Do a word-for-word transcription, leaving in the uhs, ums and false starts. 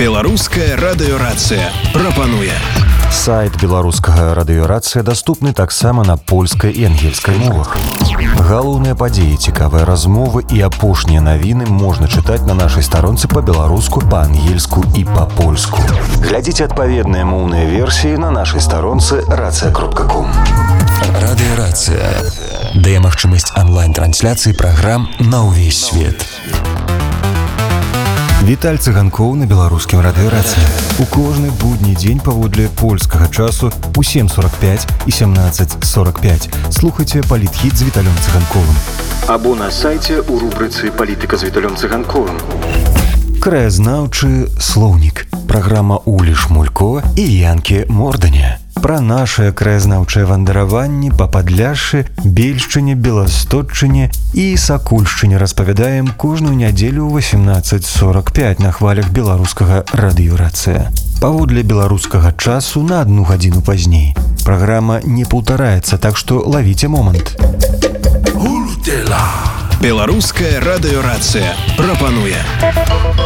Беларуская радыёрацыя прапануе. Сайт беларускага радыёрацыя даступны таксама на польскай і ангельскай мовах. Галоўныя падзеі, цікавыя размовы і апошнія навіны можна чытаць на нашай старонцы па-беларуску, па-ангельску і па-польску. Глядзіце адпаведныя моўныя версіі на нашай старонцы рацыя кропка ком. Радыёрацыя дае магчымасць онлайн-трансляцыі праграм на ўвесь свет. Віталь Цыганкоў на беларускім радыёрацыі. У кожны будні дзень паводле польскага часу у сем сорок пять і семнадцать сорок пять слухайце палітхіт з Віталём Цыганковым. Або на сайце у рубрыцы «Палітыка з Віталём Цыганковым». Краязнаўчы слоўнік. Праграма Улі Шмулько і Янкі Морданя. Пра нашае краязнаўчае вандараванне па Падляшшы, Бельшчыне, Беластотчыне і Сакульшчыне распавядаем кожную нядзелю ў восемнадцать сорок пять на хвалях беларускага радыёрацыя. Паводле беларускага часу на одну гадзіну пазней. Праграма не паўтараецца, так што лавіце момант. Беларуская радыёрацыя прапануе.